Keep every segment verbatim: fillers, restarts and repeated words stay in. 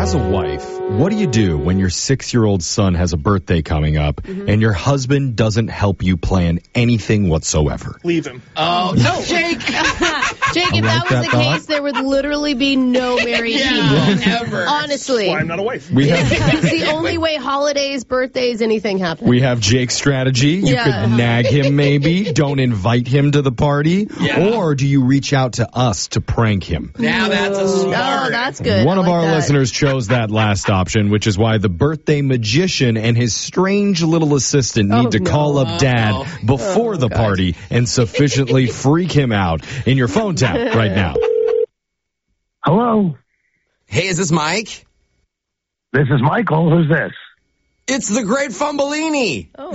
As a wife, what do you do when your six-year-old son has a birthday coming up mm-hmm. and your husband doesn't help you plan anything whatsoever? Leave him. Oh, no, Jake. Jake, if that was that the thought. case, there would literally be no married yeah, people. Never. Honestly. Why I'm not a wife. We have, It's the only way holidays, birthdays, anything happen. we have Jake's strategy. You Yeah. could nag him maybe. Don't invite him to the party. Yeah. Or do you reach out to us to prank him? Now that's a smart. Oh, that's good. One I of like our that. listeners chose that last option, which is why the birthday magician and his strange little assistant need Oh, to no. call up Dad Oh. before Oh, the God. party and sufficiently freak him out in your phone tap right now. Hello, Hey, is this Mike? this is Michael. Who's this? It's the great Fumbellini. Oh.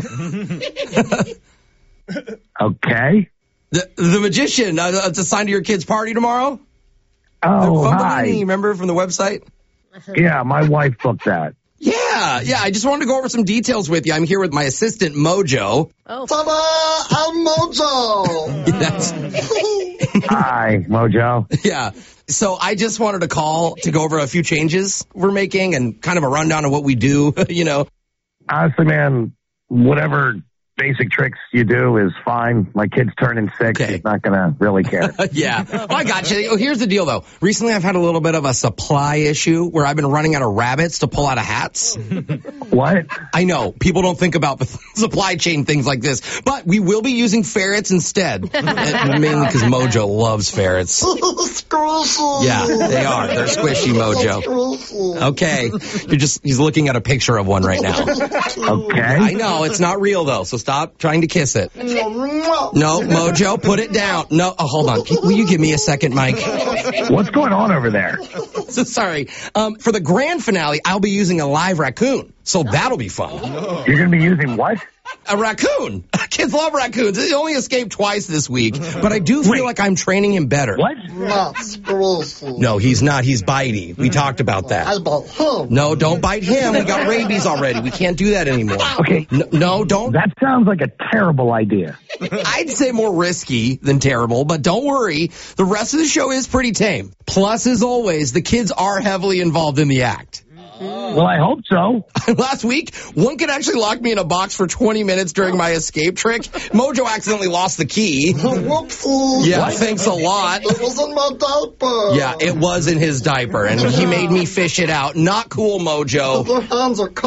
Okay. The, the magician. Uh, it's assigned to your kid's party tomorrow. Oh, Fumbellini, hi. remember from the website? Yeah, my wife booked that. Yeah, yeah. I just wanted to go over some details with you. I'm here with my assistant, Mojo. Oh. Ta-da! I'm Mojo! That's, Hi, Mojo. yeah. So I just wanted to call to go over a few changes we're making and kind of a rundown of what we do, you know. Honestly, man, whatever basic tricks you do is fine. My kid's turning six. Okay. He's not going to really care. Yeah. Well, I got you. Oh, here's the deal, though. Recently, I've had a little bit of a supply issue where I've been running out of rabbits to pull out of hats. What? I know. People don't think about the supply chain things like this. But we will be using ferrets instead. And mainly because Mojo loves ferrets. Squishy! Yeah, they are. They're squishy, Mojo. Squishy. Okay. You're just, he's looking at a picture of one right now. Okay. I know. It's not real, though. So stop trying to kiss it. Mwah. No, Mojo, put it down. No, oh, hold on. Will you give me a second, Mike? What's going on over there? So sorry. Um, for the grand finale, I'll be using a live raccoon. So that'll be fun. You're going to be using what? A raccoon. Kids love raccoons. He only escaped twice this week. But I do feel Wait. like I'm training him better. What? Not squishy. No, he's not. He's bitey. We talked about I that. bought him. No, don't bite him. We got rabies already. We can't do that anymore. Okay. No, no don't. That sounds like a terrible idea. I'd say more risky than terrible, but don't worry. The rest of the show is pretty tame. Plus, as always, the kids are heavily involved in the act. Well, I hope so. Last week, one kid actually locked me in a box for twenty minutes during my escape trick. Mojo accidentally lost the key. Whoopsie. Yeah, thanks a lot. It was in my diaper. Yeah, it was in his diaper, and he made me fish it out. Not cool, Mojo. Their hands are